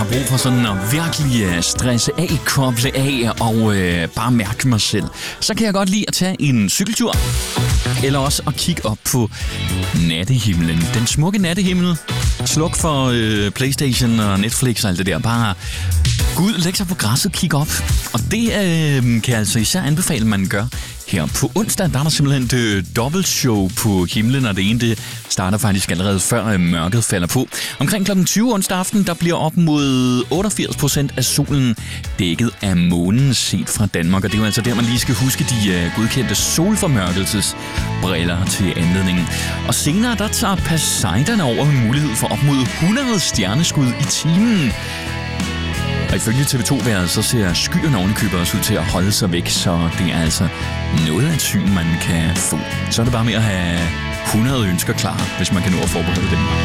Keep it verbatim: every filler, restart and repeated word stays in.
brug for sådan at virkelig stresse af, koble af og øh, bare mærke mig selv, så kan jeg godt lide at tage en cykeltur. Eller også at kigge op på nattehimlen. Den smukke nattehimmel. Sluk for øh, PlayStation og Netflix og alt det der. Bare gå ud, læg sig på græsset, kig op. Og det øh, kan jeg altså især anbefale, at man gør. Her på onsdag, der er der simpelthen et dobbeltshow på himlen, og det ene det starter faktisk allerede før øh, mørket falder på. Omkring klokken tyve onsdag aften, der bliver op mod otteogfirs procent af solen dækket af månen set fra Danmark. Og det er jo altså der, man lige skal huske de øh, godkendte solformørkelsesbriller til anledningen. Og senere, der tager Poseidon over med mulighed for op mod hundrede stjerneskud i timen. Og ifølge T V to-vejret, så ser skyerne ovenikøbet også ud til at holde sig væk, så det er altså noget af et syn, man kan få. Så er det bare med at have hundrede ønsker klar, hvis man kan nå at forberede dem.